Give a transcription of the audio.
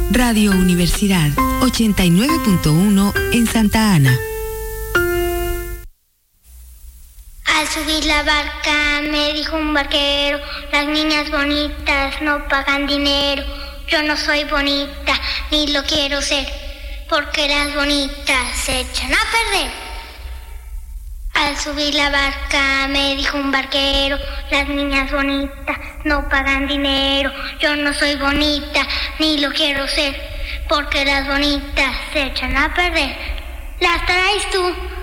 Radio Universidad 89.1 en Santa Ana. Al subir la barca me dijo un barquero, las niñas bonitas no pagan dinero. Yo no soy bonita ni lo quiero ser, porque las bonitas se echan a perder. Al subir la barca me dijo un barquero, las niñas bonitas no pagan dinero. Yo no soy bonita ni lo quiero ser, porque las bonitas se echan a perder. ¿Las traes tú?